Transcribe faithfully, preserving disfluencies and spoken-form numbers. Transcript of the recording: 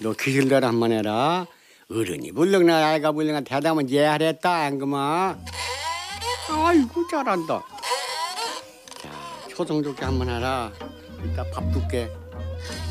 너 귀신대로 한 번 해라. 어른이 불렁나 아이가 불렁나 대답은 예하랬다 안 그만. 아이고 잘한다. 자 초성 좋게 한 번 해라. 이따 밥 줄게.